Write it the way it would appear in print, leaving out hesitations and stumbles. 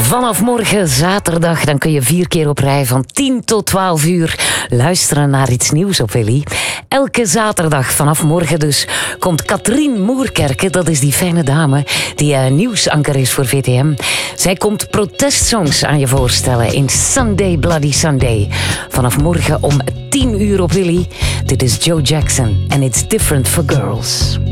Vanaf morgen zaterdag dan kun je 4 keer op rij van 10 tot 12 uur luisteren naar iets nieuws op Willy. Elke zaterdag vanaf morgen dus komt Katrien Moerkerke, dat is die fijne dame die nieuwsanker is voor VTM. Zij komt protestsongs aan je voorstellen in Sunday Bloody Sunday. Vanaf morgen om 10 uur op Willy. Dit is Joe Jackson en It's Different for Girls.